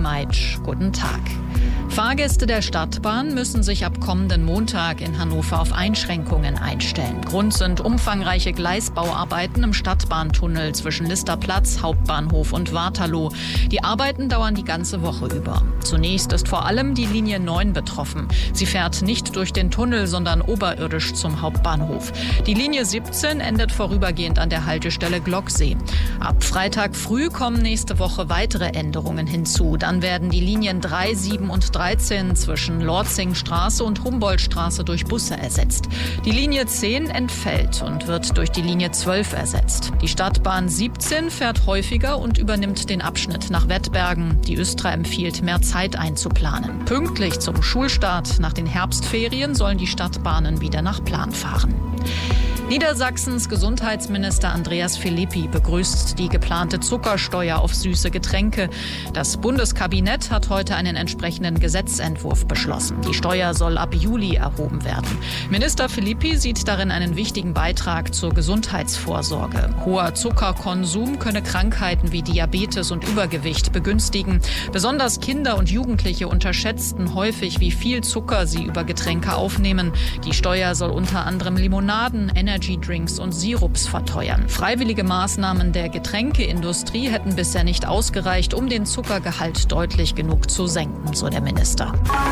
Meitsch. Guten Tag. Fahrgäste der Stadtbahn müssen sich ab kommenden Montag in Hannover auf Einschränkungen einstellen. Grund sind umfangreiche Gleisbauarbeiten im Stadtbahntunnel zwischen Listerplatz, Hauptbahnhof und Waterloo. Die Arbeiten dauern die ganze Woche über. Zunächst ist vor allem die Linie 9 betroffen. Sie fährt nicht durch den Tunnel, sondern oberirdisch zum Hauptbahnhof. Die Linie 17 endet vorübergehend an der Haltestelle Glocksee. Ab Freitag früh kommen nächste Woche weitere Änderungen hinzu. Dann werden die Linien 3, 7 und 13 zwischen Lorzingstraße und Humboldtstraße durch Busse ersetzt. Die Linie 10 entfällt und wird durch die Linie 12 ersetzt. Die Stadtbahn 17 fährt häufiger und übernimmt den Abschnitt nach Wettbergen. Die Östra empfiehlt, mehr Zeit einzuplanen. Pünktlich zum Schulstart nach den Herbstferien sollen die Stadtbahnen wieder nach Plan fahren. Niedersachsens Gesundheitsminister Andreas Philippi begrüßt die geplante Zuckersteuer auf süße Getränke. Das Bundeskabinett hat heute einen entsprechenden Gesetzentwurf beschlossen. Die Steuer soll ab Juli erhoben werden. Minister Philippi sieht darin einen wichtigen Beitrag zur Gesundheitsvorsorge. Hoher Zuckerkonsum könne Krankheiten wie Diabetes und Übergewicht begünstigen. Besonders Kinder und Jugendliche unterschätzten häufig, wie viel Zucker sie über Getränke aufnehmen. Die Steuer soll unter anderem Limonaden, Energydrinks und Sirups verteuern. Freiwillige Maßnahmen der Getränkeindustrie hätten bisher nicht ausgereicht, um den Zuckergehalt deutlich genug zu senken, so der Minister.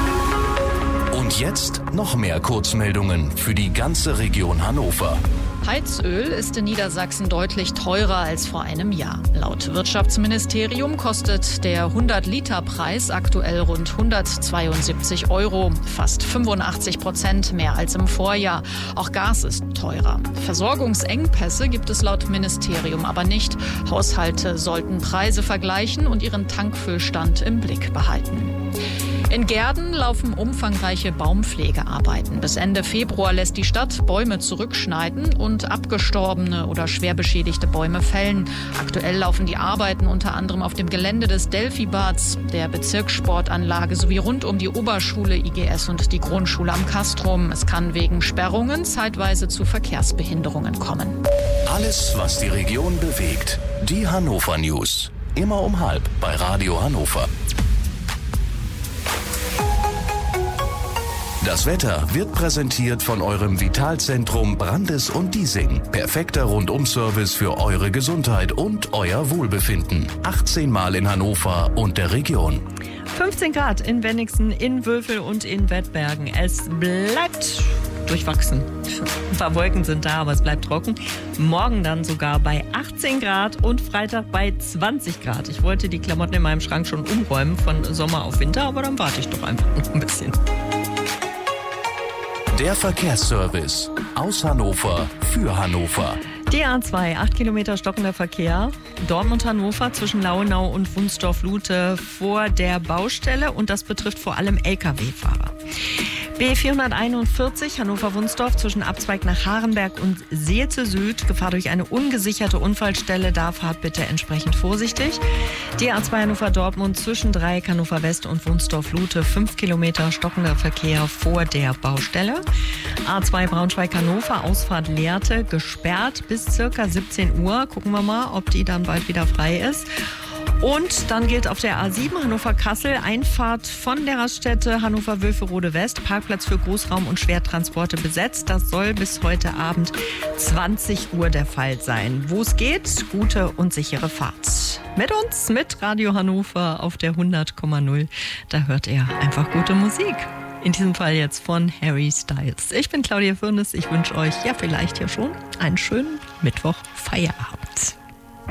Und jetzt noch mehr Kurzmeldungen für die ganze Region Hannover. Heizöl ist in Niedersachsen deutlich teurer als vor einem Jahr. Laut Wirtschaftsministerium kostet der 100-Liter-Preis aktuell rund 172 €, fast 85% mehr als im Vorjahr. Auch Gas ist teurer. Versorgungsengpässe gibt es laut Ministerium aber nicht. Haushalte sollten Preise vergleichen und ihren Tankfüllstand im Blick behalten. In Gehrden laufen umfangreiche Baumpflegearbeiten. Bis Ende Februar lässt die Stadt Bäume zurückschneiden und abgestorbene oder schwer beschädigte Bäume fällen. Aktuell laufen die Arbeiten unter anderem auf dem Gelände des Delphi-Bads, der Bezirkssportanlage sowie rund um die Oberschule IGS und die Grundschule am Castrum. Es kann wegen Sperrungen zeitweise zu Verkehrsbehinderungen kommen. Alles, was die Region bewegt. Die Hannover News. Immer um 12:30 bei Radio Hannover. Das Wetter wird präsentiert von eurem Vitalzentrum Brandes und Diesing. Perfekter Rundum-Service für eure Gesundheit und euer Wohlbefinden. 18 Mal in Hannover und der Region. 15 Grad in Wenningsen, in Wülfel und in Wettbergen. Es bleibt durchwachsen. Ein paar Wolken sind da, aber es bleibt trocken. Morgen dann sogar bei 18 Grad und Freitag bei 20 Grad. Ich wollte die Klamotten in meinem Schrank schon umräumen von Sommer auf Winter, aber dann warte ich doch einfach noch ein bisschen. Der Verkehrsservice aus Hannover für Hannover. Die A2, 8 Kilometer stockender Verkehr. Dortmund-Hannover zwischen Lauenau und Wunsdorf-Lute vor der Baustelle. Und das betrifft vor allem Lkw-Fahrer. B441 Hannover-Wunsdorf zwischen Abzweig nach Harenberg und Seelze Süd. Gefahr durch eine ungesicherte Unfallstelle. Da fahrt bitte entsprechend vorsichtig. Die A2 Hannover-Dortmund zwischen Dreieck Hannover-West und Wunsdorf-Lute. 5 Kilometer stockender Verkehr vor der Baustelle. A2 Braunschweig-Hannover, Ausfahrt Lehrte, gesperrt bis circa 17 Uhr. Gucken wir mal, ob die dann bald wieder frei ist. Und dann gilt auf der A7 Hannover-Kassel Einfahrt von der Raststätte Hannover-Wülferode West. Parkplatz für Großraum- und Schwertransporte besetzt. Das soll bis heute Abend 20 Uhr der Fall sein. Wo es geht, gute und sichere Fahrt. Mit uns, mit Radio Hannover auf der 100,0. Da hört ihr einfach gute Musik. In diesem Fall jetzt von Harry Styles. Ich bin Claudia Fürnes. Ich wünsche euch ja vielleicht hier schon einen schönen Mittwoch-Feierabend.